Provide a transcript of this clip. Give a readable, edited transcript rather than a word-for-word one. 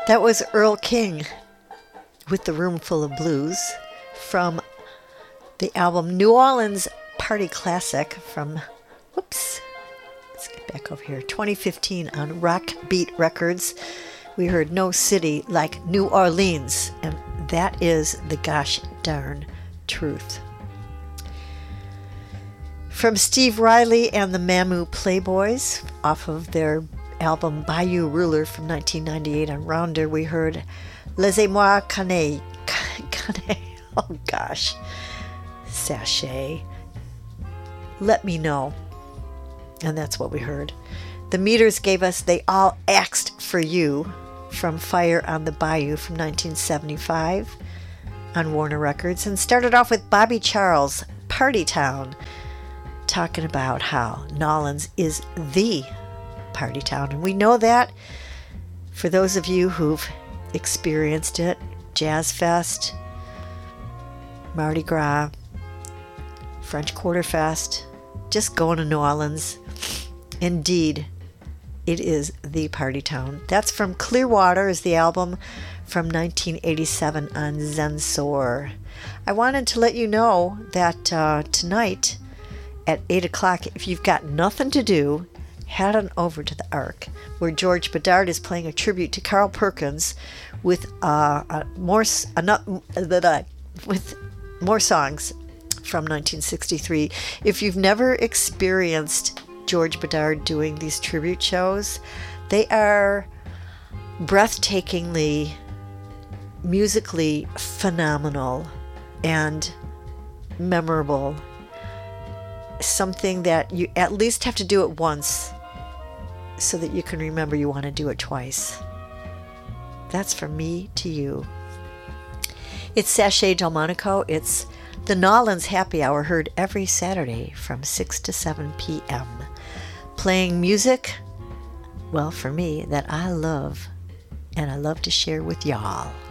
That was Earl King with The Room Full of Blues from the album New Orleans Party Classic from, let's get back over here, 2015 on Rock Beat Records. We heard No City Like New Orleans, and that is the gosh darn truth. From Steve Riley and the Mamu Playboys, off of their album Bayou Ruler from 1998 on Rounder, we heard Laissez-moi Cane. Oh gosh. Sachet. Let Me Know. And that's what we heard. The Meters gave us They All Axed For You from Fire on the Bayou from 1975 on Warner Records, and started off with Bobby Charles, Party Town, talking about how Nolens is the party town. And we know that for those of you who've experienced it, Jazz Fest, Mardi Gras, French Quarter Fest, just going to New Orleans. Indeed, it is the party town. That's from Clearwater, is the album from 1987 on Zensor. I wanted to let you know that tonight at 8 o'clock, if you've got nothing to do, head on over to the Ark, where George Bedard is playing a tribute to Carl Perkins with more songs from 1963. If you've never experienced George Bedard doing these tribute shows, they are breathtakingly, musically phenomenal and memorable. Something that you at least have to do it once so that you can remember you want to do it twice. That's from me to you. It's Sachet Delmonico. It's the Nolens Happy Hour, heard every Saturday from 6 to 7 p.m. Playing music, well, for me, that I love and I love to share with y'all.